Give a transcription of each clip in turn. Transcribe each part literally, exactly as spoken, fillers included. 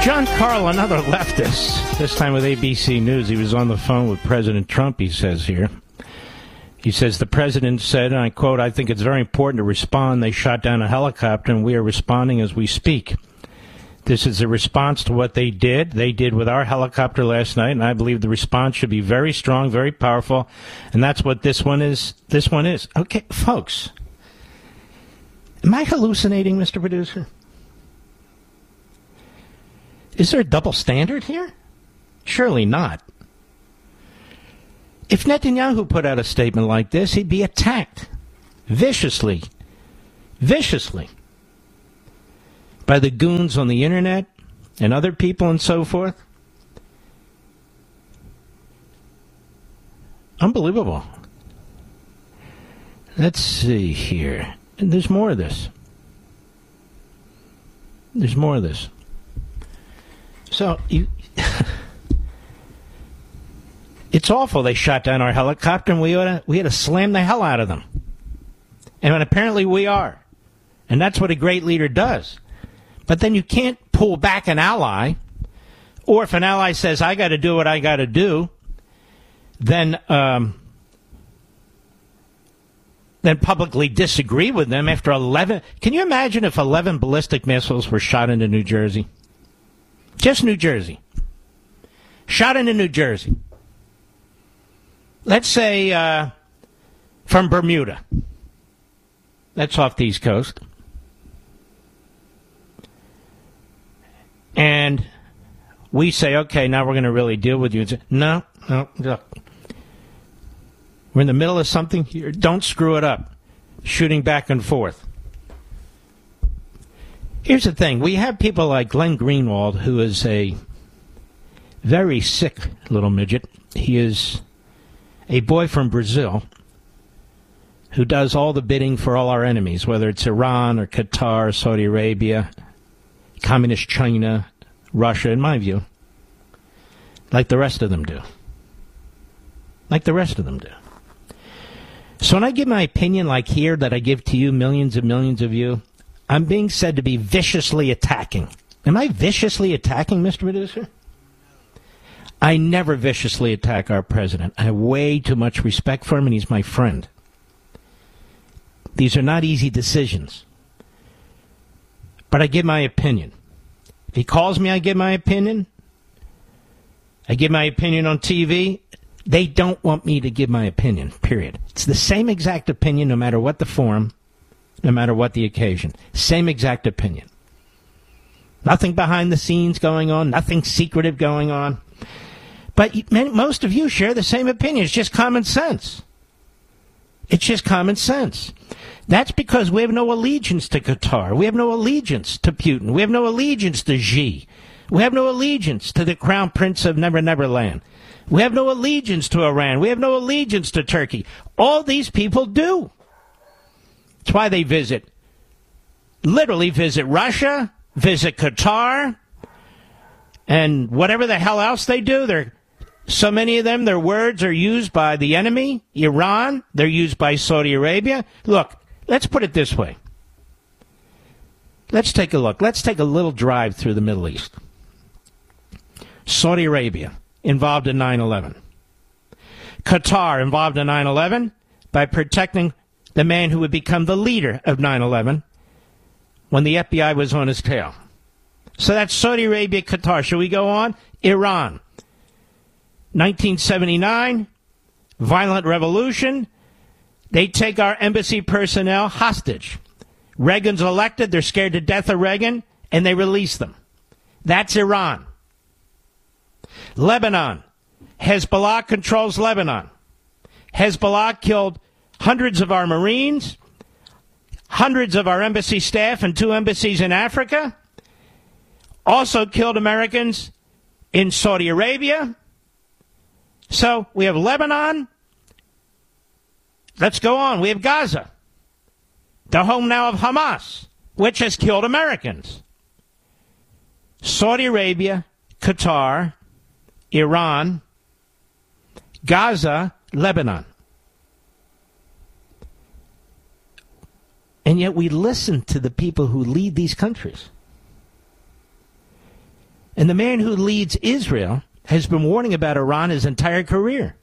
John Carl, another leftist, this time with A B C News. He was on the phone with President Trump, he says here. He says, the president said, and I quote, "I think it's very important to respond. They shot down a helicopter, and we are responding as we speak. This is a response to what they did. They did with our helicopter last night, and I believe the response should be very strong, very powerful, and that's what this one is. This one is." Okay, folks, am I hallucinating, Mister Producer? Is there a double standard here? Surely not. If Netanyahu put out a statement like this, he'd be attacked viciously, viciously by the goons on the internet and other people and so forth. Unbelievable. Let's see here. And there's more of this. There's more of this. So, you, it's awful they shot down our helicopter, and we ought to, we had to slam the hell out of them. And apparently we are. And that's what a great leader does. But then you can't pull back an ally, or if an ally says, I got to do what I got to do, then um, then publicly disagree with them after eleven. Can you imagine if eleven ballistic missiles were shot into New Jersey? Just New Jersey. Shot into New Jersey. Let's say uh, from Bermuda. That's off the East Coast. And we say, okay, now we're going to really deal with you. And say, no, no, look. We're in the middle of something here. Don't screw it up. Shooting back and forth. Here's the thing. We have people like Glenn Greenwald, who is a very sick little midget. He is a boy from Brazil who does all the bidding for all our enemies, whether it's Iran or Qatar, Saudi Arabia, Communist China, Russia, in my view, like the rest of them do. Like the rest of them do. So when I give my opinion like here that I give to you, millions and millions of you, I'm being said to be viciously attacking. Am I viciously attacking, Mister Producer? I never viciously attack our president. I have way too much respect for him, and he's my friend. These are not easy decisions. But I give my opinion. If he calls me, I give my opinion. I give my opinion on T V. They don't want me to give my opinion, period. It's the same exact opinion no matter what the forum, no matter what the occasion. Same exact opinion. Nothing behind the scenes going on, nothing secretive going on. But most of you share the same opinion. It's just common sense. It's just common sense. That's because we have no allegiance to Qatar. We have no allegiance to Putin. We have no allegiance to Xi. We have no allegiance to the Crown Prince of Never Never Land. We have no allegiance to Iran. We have no allegiance to Turkey. All these people do. That's why they visit, literally visit Russia, visit Qatar, and whatever the hell else they do. They're, so many of them, their words are used by the enemy, Iran. They're used by Saudi Arabia. Look, let's put it this way. Let's take a look. Let's take a little drive through the Middle East. Saudi Arabia, involved in nine eleven. Qatar, involved in nine eleven by protecting the man who would become the leader of nine eleven when the F B I was on his tail. So that's Saudi Arabia, Qatar. Shall we go on? Iran. nineteen seventy-nine, violent revolution. They take our embassy personnel hostage. Reagan's elected. They're scared to death of Reagan, and they release them. That's Iran. Lebanon. Hezbollah controls Lebanon. Hezbollah killed hundreds of our Marines, hundreds of our embassy staff and two embassies in Africa. Also killed Americans in Saudi Arabia. So we have Lebanon. Let's go on. We have Gaza, the home now of Hamas, which has killed Americans. Saudi Arabia, Qatar, Iran, Gaza, Lebanon. And yet we listen to the people who lead these countries. And the man who leads Israel has been warning about Iran his entire career.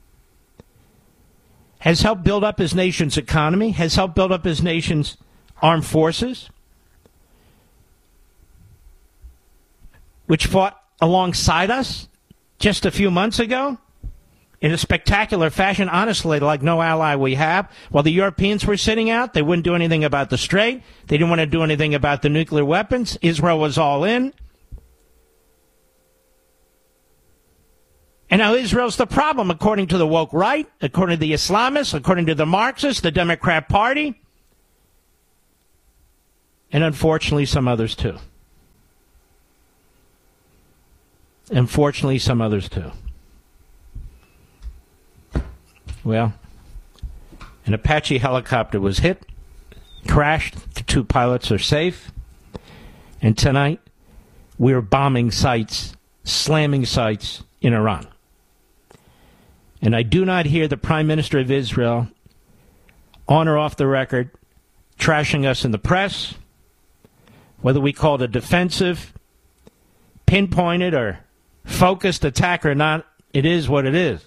Has helped build up his nation's economy, has helped build up his nation's armed forces, which fought alongside us just a few months ago in a spectacular fashion, honestly, like no ally we have. While the Europeans were sitting out, they wouldn't do anything about the Strait. They didn't want to do anything about the nuclear weapons. Israel was all in. And now Israel's the problem, according to the woke right, according to the Islamists, according to the Marxists, the Democrat Party, and unfortunately some others too. Unfortunately, some others too. Well, an Apache helicopter was hit, crashed, the two pilots are safe, and tonight we're bombing sites, slamming sites in Iran. And I do not hear the Prime Minister of Israel, on or off the record, trashing us in the press, whether we call it a defensive, pinpointed, or focused attack or not, it is what it is.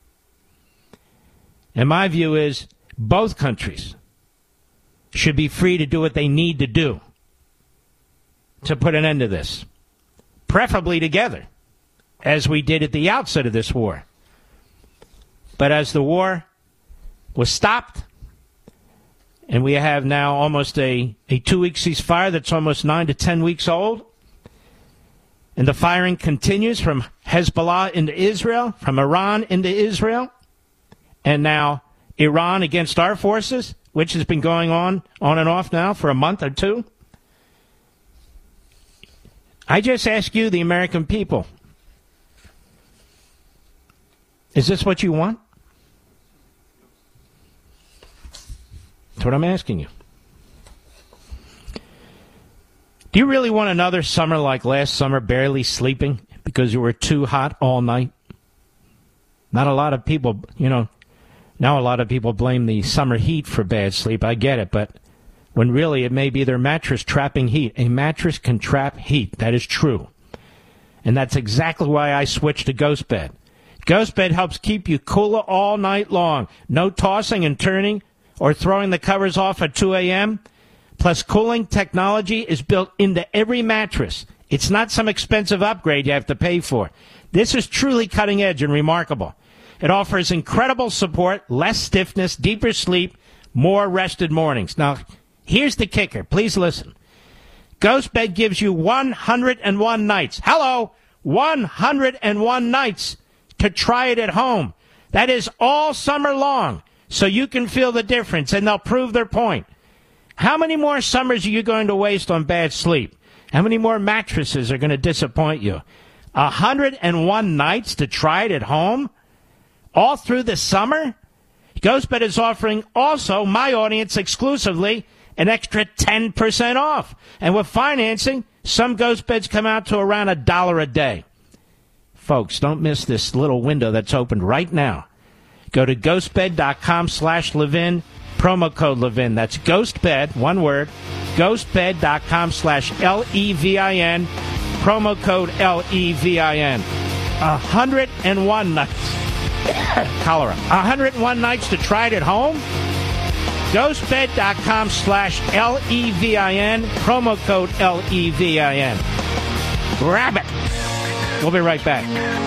And my view is both countries should be free to do what they need to do to put an end to this, preferably together, as we did at the outset of this war. But as the war was stopped, and we have now almost a, a two-week ceasefire that's almost nine to ten weeks old, and the firing continues from Hezbollah into Israel, from Iran into Israel, and now Iran against our forces, which has been going on on and off now for a month or two. I just ask you, the American people, is this what you want? That's what I'm asking you. Do you really want another summer like last summer, barely sleeping because you were too hot all night? Not a lot of people, you know, now a lot of people blame the summer heat for bad sleep. I get it, but when really it may be their mattress trapping heat. A mattress can trap heat. That is true. And that's exactly why I switched to Ghost Bed. Ghost Bed helps keep you cooler all night long. No tossing and turning or throwing the covers off at two a.m. Plus, cooling technology is built into every mattress. It's not some expensive upgrade you have to pay for. This is truly cutting edge and remarkable. It offers incredible support, less stiffness, deeper sleep, more rested mornings. Now, here's the kicker. Please listen. Ghost Bed gives you one hundred one nights. Hello! one hundred one nights to try it at home. That is all summer long, so you can feel the difference, and they'll prove their point. How many more summers are you going to waste on bad sleep? How many more mattresses are going to disappoint you? one hundred one nights to try it at home? All through the summer? GhostBed is offering also my audience exclusively an extra ten percent off. And with financing, some GhostBeds come out to around a dollar a day. Folks, don't miss this little window that's opened right now. Go to ghostbed.com slash Levin, promo code Levin. That's GhostBed, one word, ghostbed.com slash L E V I N, promo code L E V I N. one hundred one nights. Cholera. one hundred one nights to try it at home? ghostbed.com slash L E V I N, promo code L E V I N. Grab it. We'll be right back.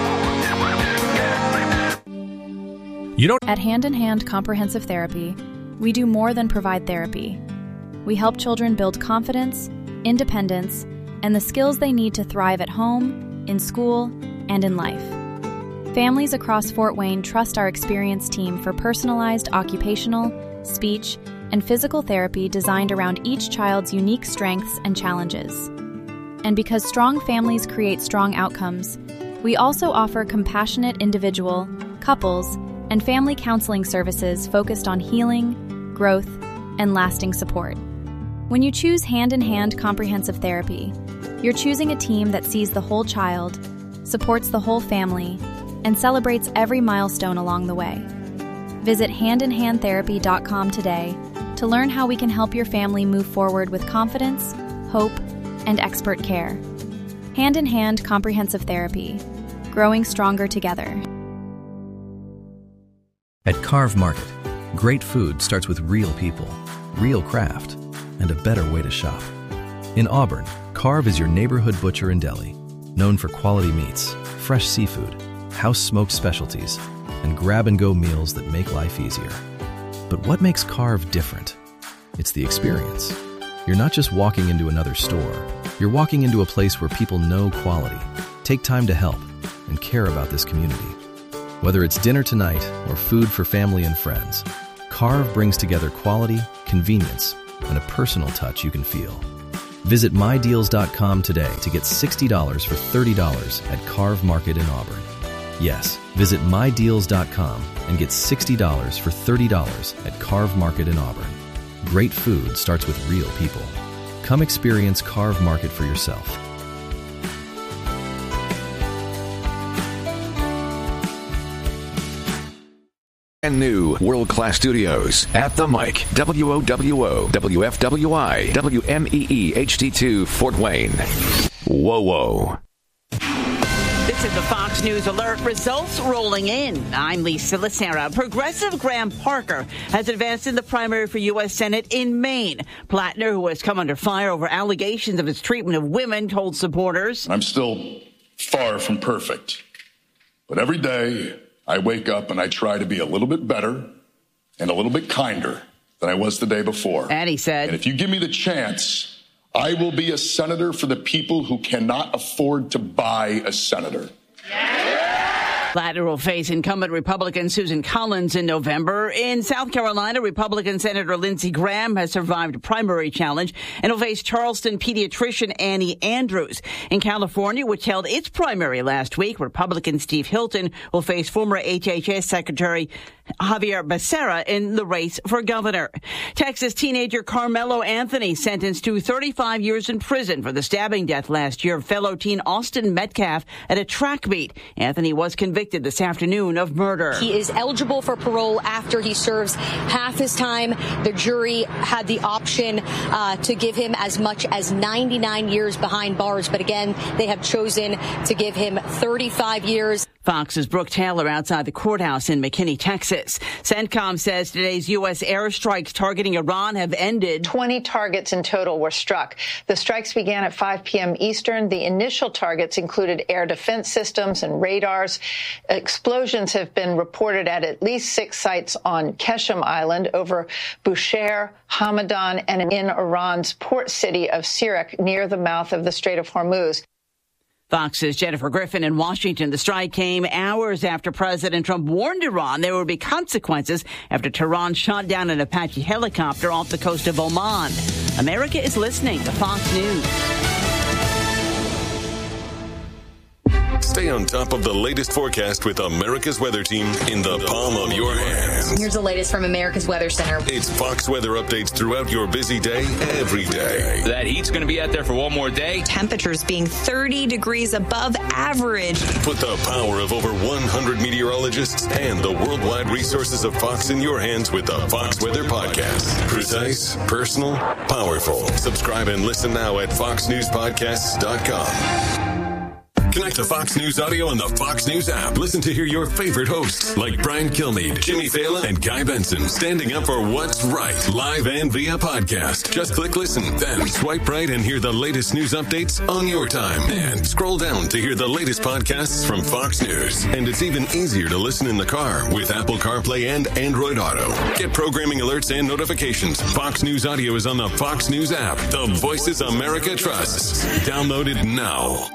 You don't. At Hand in Hand Comprehensive Therapy, we do more than provide therapy. We help children build confidence, independence, and the skills they need to thrive at home, in school, and in life. Families across Fort Wayne trust our experienced team for personalized occupational, speech, and physical therapy designed around each child's unique strengths and challenges. And because strong families create strong outcomes, we also offer compassionate individual, couples, and family counseling services focused on healing, growth, and lasting support. When you choose Hand in Hand Comprehensive Therapy, you're choosing a team that sees the whole child, supports the whole family, and celebrates every milestone along the way. Visit hand in hand therapy dot com today to learn how we can help your family move forward with confidence, hope, and expert care. Hand in Hand Comprehensive Therapy. Growing stronger together. At Carve Market, great food starts with real people, real craft, and a better way to shop. In Auburn, Carve is your neighborhood butcher and deli, known for quality meats, fresh seafood, house-smoked specialties, and grab-and-go meals that make life easier. But what makes Carve different? It's the experience. You're not just walking into another store. You're walking into a place where people know quality, take time to help, and care about this community. Whether it's dinner tonight or food for family and friends, Carve brings together quality, convenience, and a personal touch you can feel. Visit my deals dot com today to get sixty dollars for thirty dollars at Carve Market in Auburn. Yes, visit my deals dot com and get sixty dollars for thirty dollars at Carve Market in Auburn. Great food starts with real people. Come experience Carve Market for yourself. And new world-class studios at the Mic. W O W O, W F W I, W M E E H D two, Fort Wayne. Whoa, whoa. This is the Fox News Alert. Results rolling in. I'm Lisa Lacera. Progressive Graham Parker has advanced in the primary for U S Senate in Maine. Plattner, who has come under fire over allegations of his treatment of women, told supporters, I'm still far from perfect, but every day I wake up and I try to be a little bit better and a little bit kinder than I was the day before. And he said, and if you give me the chance, I will be a senator for the people who cannot afford to buy a senator. Plattner will face incumbent Republican Susan Collins in November. In South Carolina, Republican Senator Lindsey Graham has survived a primary challenge and will face Charleston pediatrician Annie Andrews. In California, which held its primary last week, Republican Steve Hilton will face former H H S Secretary Javier Becerra in the race for governor. Texas teenager Carmelo Anthony sentenced to thirty-five years in prison for the stabbing death last year of fellow teen Austin Metcalf at a track meet. Anthony was convicted this afternoon of murder. He is eligible for parole after he serves half his time. The jury had the option uh, to give him as much as ninety-nine years behind bars, but again, they have chosen to give him thirty-five years. Fox's Brooke Taylor outside the courthouse in McKinney, Texas. CENTCOM says today's U S airstrikes targeting Iran have ended. twenty targets in total were struck. The strikes began at five p.m. Eastern. The initial targets included air defense systems and radars. Explosions have been reported at at least six sites on Keshem Island, over Bushehr, Hamadan, and in Iran's port city of Sirak near the mouth of the Strait of Hormuz. Fox's Jennifer Griffin in Washington. The strike came hours after President Trump warned Iran there would be consequences after Tehran shot down an Apache helicopter off the coast of Oman. America is listening to Fox News. Stay on top of the latest forecast with America's Weather Team in the palm of your hands. Here's the latest from America's Weather Center. It's Fox weather updates throughout your busy day, every day. That heat's going to be out there for one more day. Temperatures being thirty degrees above average. Put the power of over one hundred meteorologists and the worldwide resources of Fox in your hands with the Fox Weather Podcast. Precise, personal, powerful. Subscribe and listen now at fox news podcasts dot com. Connect to Fox News Audio on the Fox News app. Listen to hear your favorite hosts like Brian Kilmeade, Jimmy Fallon, and Guy Benson standing up for what's right, live and via podcast. Just click listen, then swipe right and hear the latest news updates on your time. And scroll down to hear the latest podcasts from Fox News. And it's even easier to listen in the car with Apple CarPlay and Android Auto. Get programming alerts and notifications. Fox News Audio is on the Fox News app. The voices America trusts. Download it now.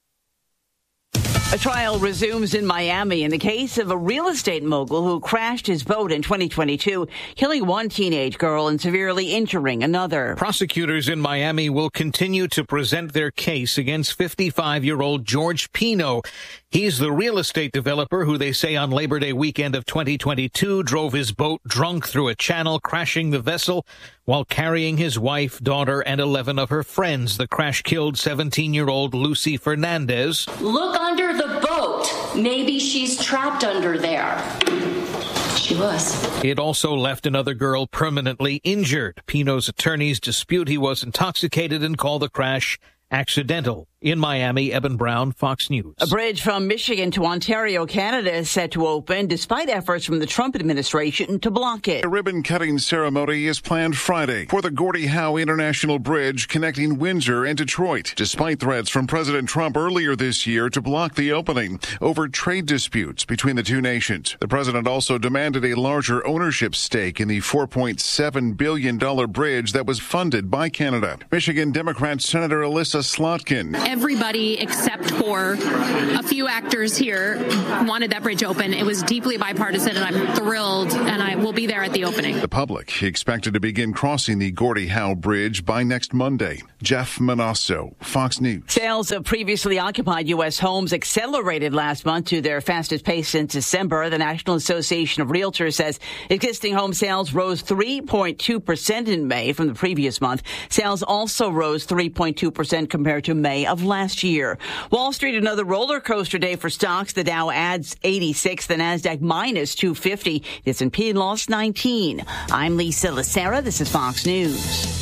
A trial resumes in Miami in the case of a real estate mogul who crashed his boat in twenty twenty-two, killing one teenage girl and severely injuring another. Prosecutors in Miami will continue to present their case against fifty-five-year-old George Pino. He's the real estate developer who they say on Labor Day weekend of twenty twenty-two drove his boat drunk through a channel, crashing the vessel while carrying his wife, daughter, and eleven of her friends. The crash killed seventeen-year-old Lucy Fernandez. Look under the boat. Maybe she's trapped under there. She was. It also left another girl permanently injured. Pino's attorneys dispute he was intoxicated and call the crash accidental. In Miami, Eben Brown, Fox News. A bridge from Michigan to Ontario, Canada is set to open despite efforts from the Trump administration to block it. A ribbon-cutting ceremony is planned Friday for the Gordie Howe International Bridge connecting Windsor and Detroit, despite threats from President Trump earlier this year to block the opening over trade disputes between the two nations. The president also demanded a larger ownership stake in the four point seven billion dollars bridge that was funded by Canada. Michigan Democrat Senator Alyssa Slotkin. Everybody except for a few actors here wanted that bridge open. It was deeply bipartisan, and I'm thrilled, and I will be there at the opening. The public expected to begin crossing the Gordie Howe Bridge by next Monday. Jeff Manasso, Fox News. Sales of previously occupied U S homes accelerated last month to their fastest pace since December. The National Association of Realtors says existing home sales rose three point two percent in May from the previous month. Sales also rose three point two percent compared to May of last year. Wall Street, another roller coaster day for stocks. The Dow adds eighty-six, the Nasdaq minus two fifty. The S and P lost nineteen. I'm Lisa Lacera. This is Fox News.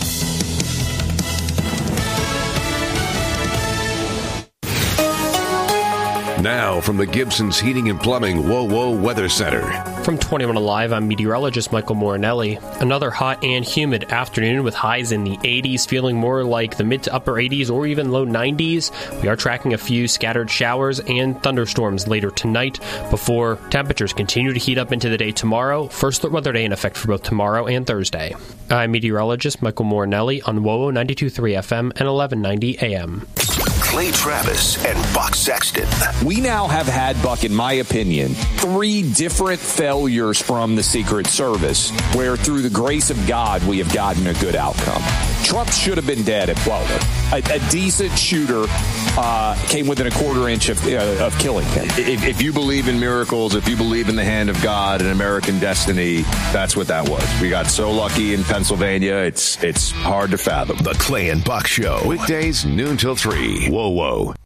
Now from the Gibson's Heating and Plumbing Whoa Whoa Weather Center. From twenty-one Alive, I'm meteorologist Michael Morinelli. Another hot and humid afternoon with highs in the eighties, feeling more like the mid to upper eighties or even low nineties. We are tracking a few scattered showers and thunderstorms later tonight before temperatures continue to heat up into the day tomorrow. First weather day in effect for both tomorrow and Thursday. I'm meteorologist Michael Morinelli on W O W ninety-two point three F M and eleven ninety A M. Clay Travis and Buck Sexton. We now have had, Buck, in my opinion, three different failures from the Secret Service where, through the grace of God, we have gotten a good outcome. Trump should have been dead at Boulder. A, a decent shooter uh, came within a quarter inch of, uh, of killing him. If, if you believe in miracles, if you believe in the hand of God and American destiny, that's what that was. We got so lucky in Pennsylvania, it's it's hard to fathom. The Clay and Buck Show. Weekdays, noon till three. Whoa, whoa.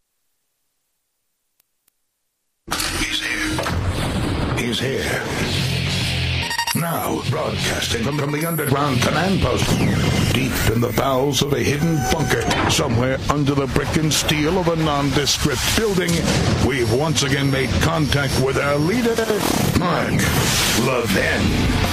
He's here. He's here. Now, broadcasting from, from the underground command post, deep in the bowels of a hidden bunker, somewhere under the brick and steel of a nondescript building, we've once again made contact with our leader, Mark Levin.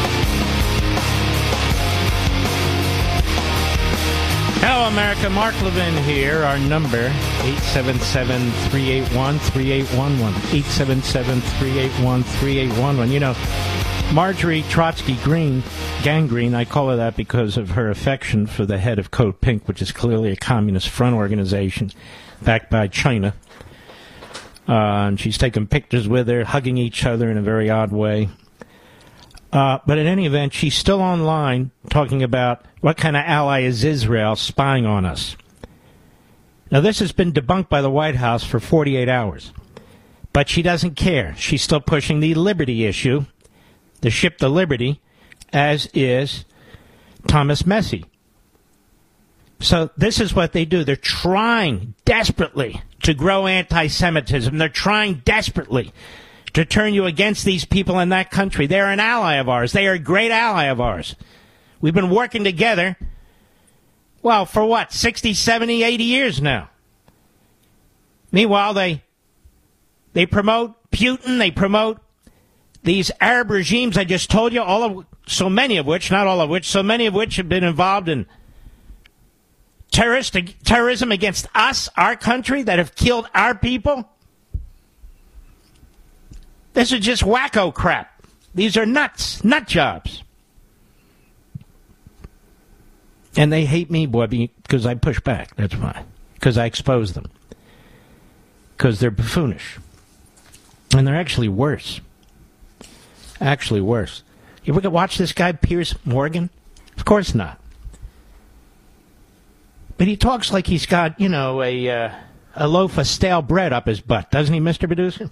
Hello, America. Mark Levin here. Our number, eight seven seven, three eight one, three eight one one. eight seven seven, three eight one, three eight one one. You know, Marjorie Trotsky Green, Gangrene, I call her that because of her affection for the head of Code Pink, which is clearly a communist front organization backed by China. Uh, and she's taken pictures with her, hugging each other in a very odd way. Uh, but in any event, she's still online talking about what kind of ally is Israel spying on us. Now, this has been debunked by the White House for forty-eight hours. But she doesn't care. She's still pushing the Liberty issue, the ship the Liberty, as is Thomas Messi. So this is what they do. They're trying desperately to grow anti-Semitism. They're trying desperately to turn you against these people in that country. They're an ally of ours. They are a great ally of ours. We've been working together, well, for what, sixty, seventy, eighty years now. Meanwhile, they they promote Putin, they promote these Arab regimes I just told you, all of so many of which, not all of which, so many of which have been involved in terrorist terrorism against us, our country, that have killed our people. This is just wacko crap. These are nuts, nut jobs. And they hate me, boy, because I push back. That's why. Because I expose them. Because they're buffoonish. And they're actually worse. Actually worse. You ever watch this guy, Piers Morgan? Of course not. But he talks like he's got, you know, a, uh, a loaf of stale bread up his butt. Doesn't he, Mister Producer?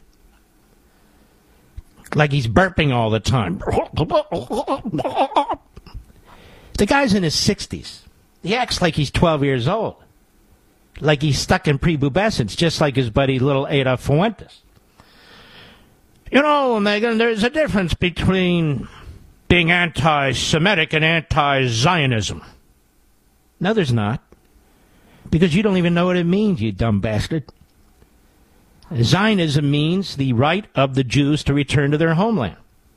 Like he's burping all the time. The guy's in his sixties. He acts like he's twelve years old. Like he's stuck in prepubescence, just like his buddy little Ada Fuentes. You know, Megan, there's a difference between being anti-Semitic and anti-Zionism. No, there's not. Because you don't even know what it means, you dumb bastard. Zionism means the right of the Jews to return to their homeland.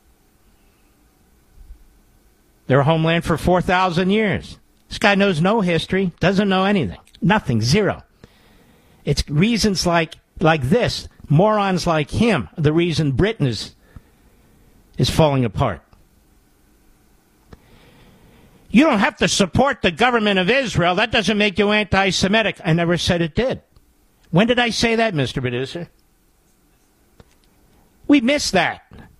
Their homeland for four thousand years. This guy knows no history, doesn't know anything. Nothing, zero. It's reasons like like this, morons like him, the reason Britain is, is falling apart. You don't have to support the government of Israel. That doesn't make you anti-Semitic. I never said it did. When did I say that, Mister Producer? We missed that.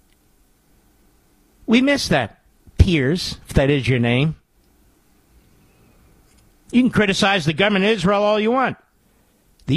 We missed that. Piers, if that is your name. You can criticize the government of Israel all you want.